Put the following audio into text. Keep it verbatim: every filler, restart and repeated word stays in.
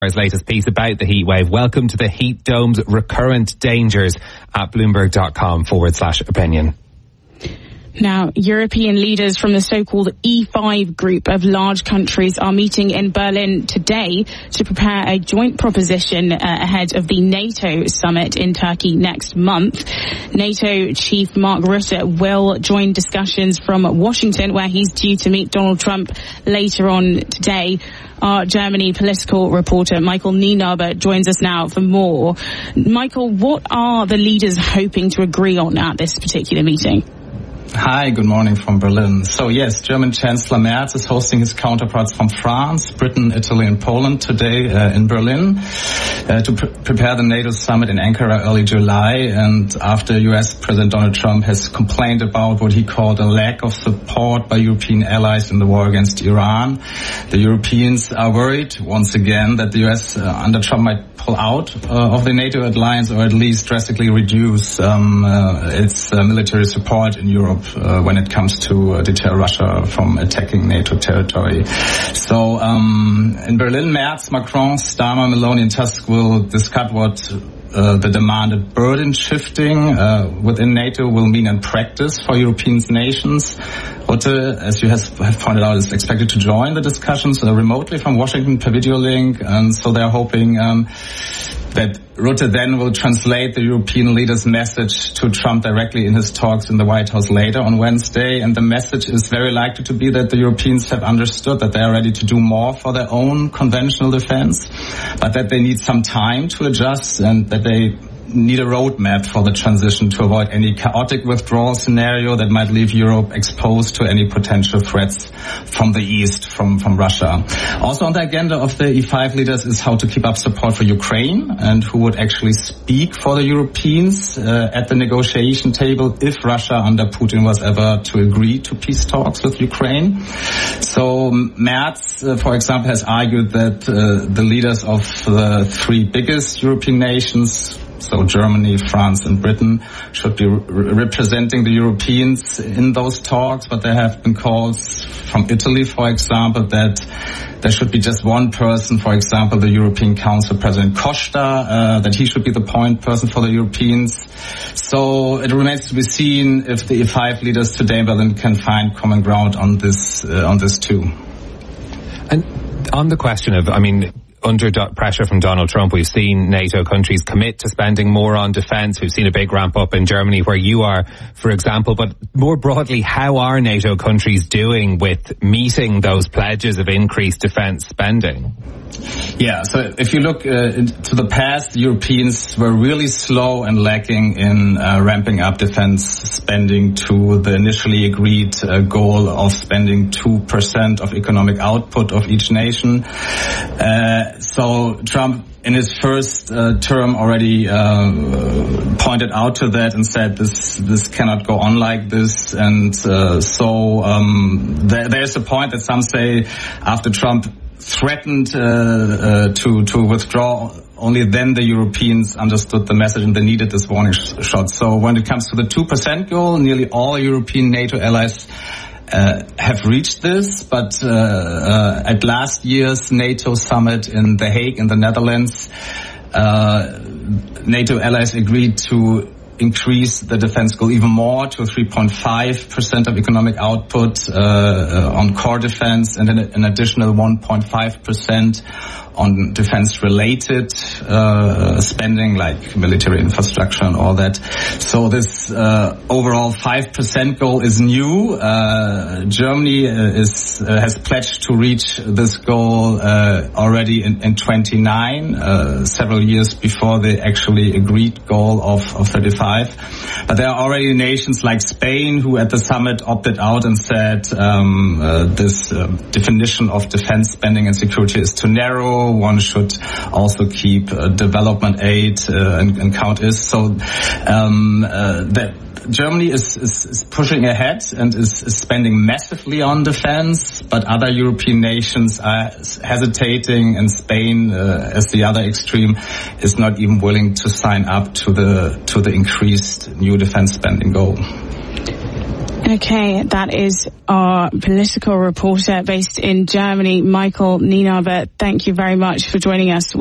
His latest piece about the heat wave. Welcome to the heat dome's recurrent dangers at bloomberg.com forward slash opinion. Now, European leaders from the so-called E five group of large countries are meeting in Berlin today to prepare a joint proposition uh, ahead of the NATO summit in Turkey next month. NATO chief Mark Rutte will join discussions from Washington, where he's due to meet Donald Trump later on today. Our Germany political reporter Michael Nienaber joins us now for more. Michael, what are the leaders hoping to agree on at this particular meeting? Hi, good morning from Berlin. So yes, German Chancellor Merz is hosting his counterparts from France, Britain, Italy and Poland today uh, in Berlin uh, to pr- prepare the NATO summit in Ankara early July. And after U S President Donald Trump has complained about what he called a lack of support by European allies in the war against Iran, the Europeans are worried once again that the U S uh, under Trump might pull out uh, of the NATO alliance or at least drastically reduce um, uh, its uh, military support in Europe. Uh, when it comes to uh, deter Russia from attacking NATO territory. So um, in Berlin, Merz, Macron, Starmer, Meloni and Tusk will discuss what uh, the demanded burden shifting uh, within NATO will mean in practice for European nations. Rutte, as you have pointed out, is expected to join the discussions uh, remotely from Washington per video link, and so they're hoping um, that Rutte then will translate the European leaders' message to Trump directly in his talks in the White House later on Wednesday. And the message is very likely to be that the Europeans have understood that they are ready to do more for their own conventional defense, but that they need some time to adjust and that they need a roadmap for the transition to avoid any chaotic withdrawal scenario that might leave Europe exposed to any potential threats from the East, from, from Russia. Also on the agenda of the E five leaders is how to keep up support for Ukraine and who would actually speak for the Europeans uh, at the negotiation table if Russia under Putin was ever to agree to peace talks with Ukraine. So Merz, uh, for example, has argued that uh, the leaders of the three biggest European nations, so Germany, France and Britain, should be re- representing the Europeans in those talks, but there have been calls from Italy, for example, that there should be just one person, for example, the European Council President Costa, uh, that he should be the point person for the Europeans. So it remains to be seen if the E five leaders today in Berlin can find common ground on this, uh, on this too. And on the question of, I mean, under do- pressure from Donald Trump, we've seen NATO countries commit to spending more on defence. We've seen a big ramp up in Germany, where you are, for example. But more broadly, how are NATO countries doing with meeting those pledges of increased defence spending? Yeah, so if you look uh, to the past, Europeans were really slow and lacking in uh, ramping up defense spending to the initially agreed uh, goal of spending two percent of economic output of each nation. Uh, so Trump, in his first uh, term, already uh, pointed out to that and said this this cannot go on like this. And uh, so um, there, there's a point that some say after Trump threatened uh, uh, to to withdraw, only then the Europeans understood the message and they needed this warning sh- shot. So when it comes to the two percent goal, nearly all European NATO allies uh, have reached this. But uh, uh, at last year's NATO summit in The Hague in the Netherlands, uh, NATO allies agreed to increase the defense goal even more to three point five percent of economic output uh, uh, on core defense, and then an additional one point five percent on defense-related uh, spending, like military infrastructure and all that. So this uh, overall five percent goal is new. Uh, Germany is uh, has pledged to reach this goal uh, already in, in twenty-nine, uh, several years before the actually agreed goal of, of thirty-five. But there are already nations like Spain who at the summit opted out and said um, uh, this uh, definition of defense spending and security is too narrow. One should also keep uh, development aid uh, and, and count is. So um, uh, that Germany is, is, is pushing ahead and is, is spending massively on defense, but other European nations are hesitating, and Spain, uh, as the other extreme, is not even willing to sign up to the to the increased new defense spending goal. Okay, that is our political reporter based in Germany, Michael Nienaber. Thank you very much for joining us.